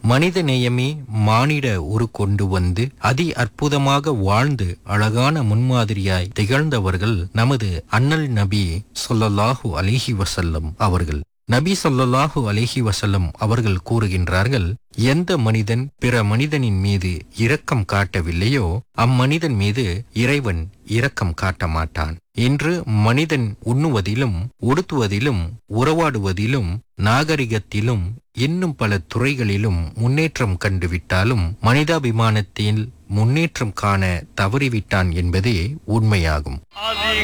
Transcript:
மனித நேயமே மானிட உரு கொண்டு வந்து அதி அற்புதமாக வாழ்ந்து அழகான முன்மாதிரியாய் திகழ்ந்தவர்கள் நமது அண்ணல் நபி ஸல்லல்லாஹு அலைஹி வஸல்லம் அவர்கள். நபி ஸல்லல்லாஹு அலைஹி வஸல்லம் அவர்கள் கூறுகின்றார்கள், எந்த மனிதன் பிற மனிதனின் மீது இரக்கம் காட்டவில்லையோ அம்மனிதன் மீது இறைவன் இரக்கம் காட்ட மாட்டான். இன்று மனிதன் உண்ணுவதிலும் உடுத்துவதிலும் உறவாடுவதிலும் நாகரிகத்திலும் இன்னும் பல துறைகளிலும் முன்னேற்றம் கண்டுவிட்டாலும் மனிதாபிமானத்தில் முன்னேற்றம் காண தவறிவிட்டான் என்பதே உண்மையாகும்.